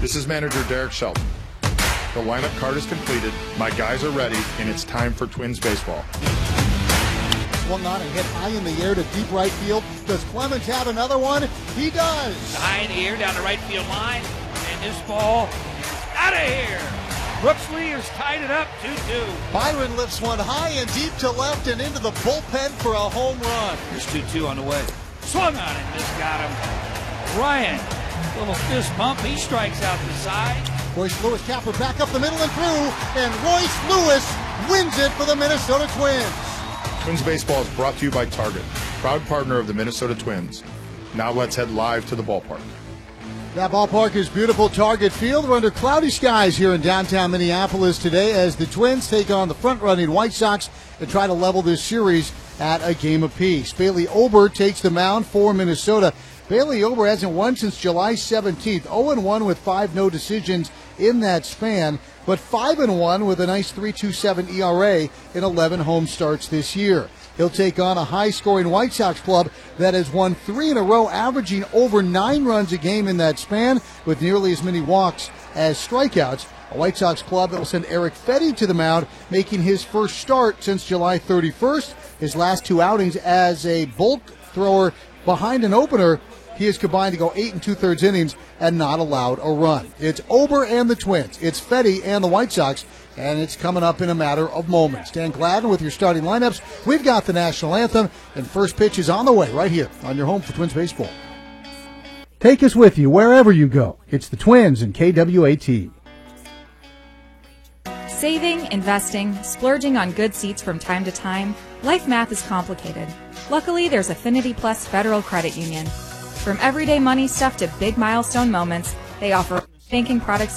This is manager Derek Shelton. The lineup card is completed, my guys are ready, and it's time for Twins baseball. Swung on and hit high in the air to deep right field. Does Clemens have another one? He does. High in the air down the right field line, and this ball is out of here. Brooks Lee has tied it up 2-2. Byron lifts one high and deep to left and into the bullpen for a home run. Here's 2-2 on the way. Swung on it, just got him. Ryan, little fist pump, he strikes out the side. Royce Lewis capper back up the middle and through, and Royce Lewis wins it for the Minnesota Twins. Twins baseball is brought to you by Target, proud partner of the Minnesota Twins. Now let's head live to the ballpark. That ballpark is beautiful, Target Field. We're under cloudy skies here in downtown Minneapolis today as the Twins take on the front-running White Sox and try to level this series at a game apiece. Bailey Ober takes the mound for Minnesota. Bailey Ober hasn't won since July 17th, 0-1 with 5 no decisions in that span, but 5-1 with a nice 3.27 ERA in 11 home starts this year. He'll take on a high-scoring White Sox club that has won 3 in a row, averaging over 9 runs a game in that span, with nearly as many walks as strikeouts. A White Sox club that will send Eric Fedde to the mound, making his first start since July 31st. His last 2 outings as a bulk thrower behind an opener, he is combined to go 8 2/3 innings and not allowed a run. It's Ober and the Twins. It's Fedde and the White Sox, and it's coming up in a matter of moments. Dan Gladden with your starting lineups. We've got the national anthem, and first pitch is on the way right here on your home for Twins baseball. Take us with you wherever you go. It's the Twins and KWAT. Saving, investing, splurging on good seats from time to time, life math is complicated. Luckily, there's Affinity Plus Federal Credit Union. From everyday money stuff to big milestone moments, they offer banking products